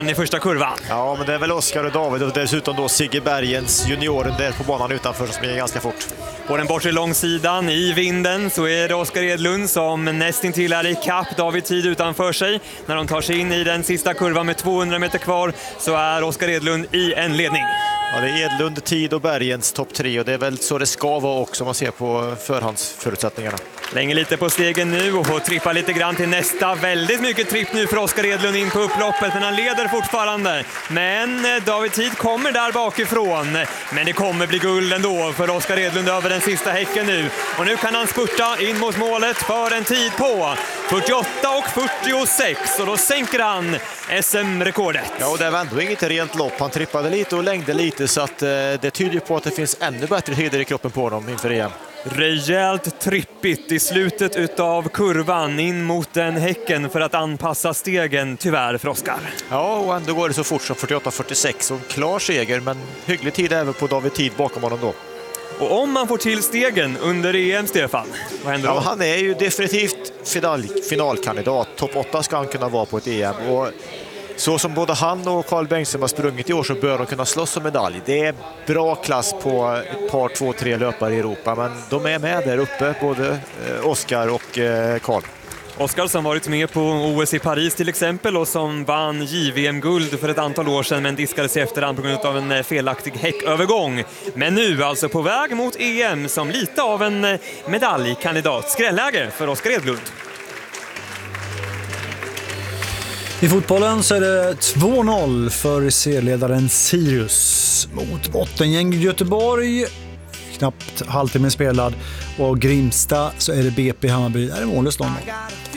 i första kurvan. Ja, men det är väl Oskar och David och dessutom då Sigge Bergens junioren där på banan utanför som springer ganska fort. På den bortre långsidan i vinden så är det Oskar Edlund som nästintill är i kapp David Tid utanför sig. När de tar sig in i den sista kurvan med 200 meter kvar så är Oskar Edlund i en ledning. Ja, det är Edlund, Tid och Bergens topp 3 och det är väl så det ska vara också om man ser på förhandsförutsättningarna. Länger lite på stegen nu och får trippa lite grann till nästa. Väldigt mycket tripp nu för Oskar Edlund in på upploppet, men han leder fortfarande. Men David Tid kommer där bakifrån. Men det kommer bli guld ändå för Oskar Edlund över den sista häcken nu. Och nu kan han spurta in mot målet för en tid på 48:46 och då sänker han SM-rekordet. Ja, och det var ändå inget rent lopp. Han trippade lite och längde lite så att det tyder på att det finns ännu bättre tider i kroppen på honom inför EM. Rejält trippigt i slutet utav kurvan in mot den häcken för att anpassa stegen, tyvärr för Oskar. Ja, och ändå går det så fort som 48:46 och klar seger, men hygglig tid även på David Tid bakom honom då. Och om man får till stegen under EM, Stefan, vad händer då? Ja, han är ju definitivt finalkandidat. Topp 8 ska han kunna vara på ett EM och så som både han och Carl Bengtsson har sprungit i år så bör de kunna slåss om medalj. Det är bra klass på ett par, 2-3 löpare i Europa, men de är med där uppe, både Oskar och Carl. Oskar som varit med på OS i Paris till exempel och som vann JVM-guld för ett antal år sedan men diskades i efterhand på grund av en felaktig häckövergång. Men nu alltså på väg mot EM som lite av en medaljkandidat. Skrälläge för Oskar Edlund. I fotbollen så är det 2-0 för serieledaren Sirius mot bottengäng Göteborg. Knappt halvtimme spelad. Och Grimsta så är det BP Hammarby. Där är målet 0-0.